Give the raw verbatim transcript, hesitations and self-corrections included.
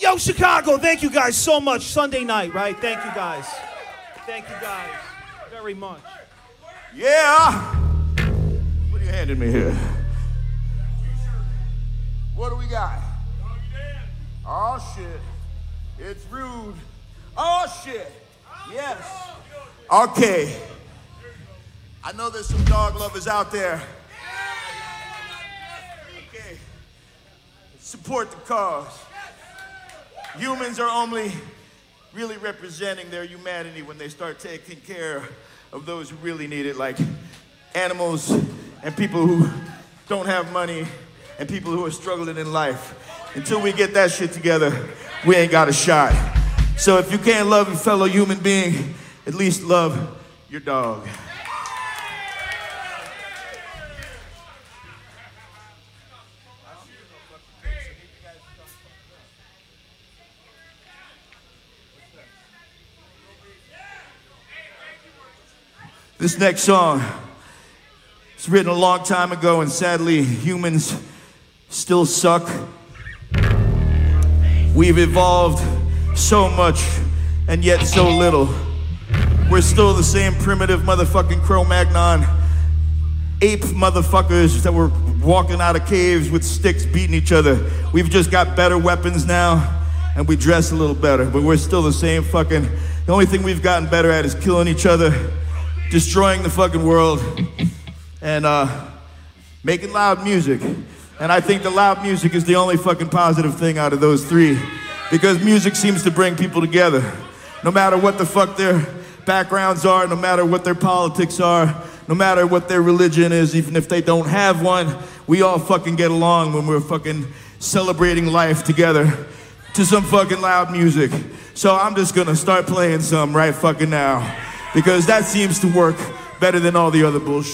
Yo, Chicago, thank you guys so much. Sunday night, right? Thank you guys. Thank you guys very much. Yeah. What are you handing me here? What do we got? Oh, shit. It's rude. Oh, shit. Yes. Okay. I know there's some dog lovers out there. Okay. Support the cause. Humans are only really representing their humanity when they start taking care of those who really need it, like animals and people who don't have money and people who are struggling in life. Until we get that shit together, we ain't got a shot. So if you can't love your fellow human being, at least love your dog. This next song was written a long time ago, and sadly, humans still suck. We've evolved so much, and yet so little. We're still the same primitive motherfucking Cro-Magnon ape motherfuckers that were walking out of caves with sticks beating each other. We've just got better weapons now, and we dress a little better, but we're still the same fucking... The only thing we've gotten better at is killing each other, destroying the fucking world, and uh, making loud music. And I think the loud music is the only fucking positive thing out of those three, because music seems to bring people together. No matter what the fuck their backgrounds are, no matter what their politics are, no matter what their religion is, even if they don't have one, we all fucking get along when we're fucking celebrating life together to some fucking loud music. So I'm just gonna start playing some right fucking now, because that seems to work better than all the other bullshit.